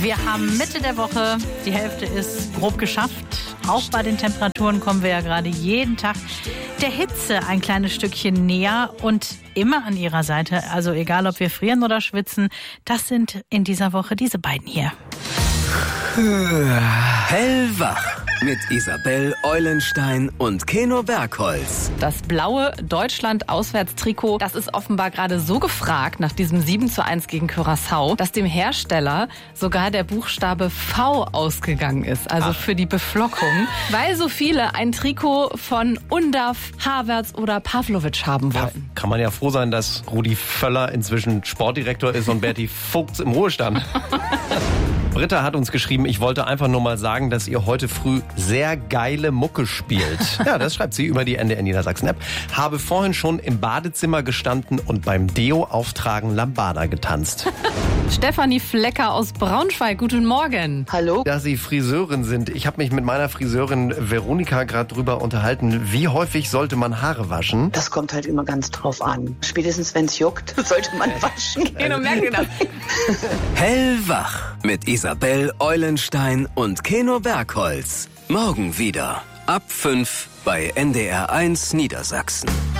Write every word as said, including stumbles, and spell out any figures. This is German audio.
Wir haben Mitte der Woche, die Hälfte ist grob geschafft. Auch bei den Temperaturen kommen wir ja gerade jeden Tag der Hitze ein kleines Stückchen näher und immer an ihrer Seite. Also egal, ob wir frieren oder schwitzen, das sind in dieser Woche diese beiden hier. Hellwach mit Isabel Eulenstein und Keno Bergholz. Das blaue Deutschland-Auswärtstrikot, das ist offenbar gerade so gefragt nach diesem sieben zu eins gegen Curaçao, dass dem Hersteller sogar der Buchstabe V ausgegangen ist, also Ach. für die Beflockung, weil so viele ein Trikot von Undav, Havertz oder Pavlovic haben wollten. Ja, kann man ja froh sein, dass Rudi Völler inzwischen Sportdirektor ist und Berti Vogts im Ruhestand. Britta hat uns geschrieben, ich wollte einfach nur mal sagen, dass ihr heute früh sehr geile Mucke spielt. Ja, das schreibt sie über die N D R Niedersachsen-App. Habe vorhin schon im Badezimmer gestanden und beim Deo-Auftragen Lambada getanzt. Stefanie Flecker aus Braunschweig, guten Morgen. Hallo. Da Sie Friseurin sind, ich habe mich mit meiner Friseurin Veronika gerade drüber unterhalten. Wie häufig sollte man Haare waschen? Das kommt halt immer ganz drauf an. Spätestens wenn es juckt, sollte man waschen. Keno, merkt ihr das? Hellwach mit Isabel Eulenstein und Keno Bergholz. Morgen wieder ab fünf bei N D R eins Niedersachsen.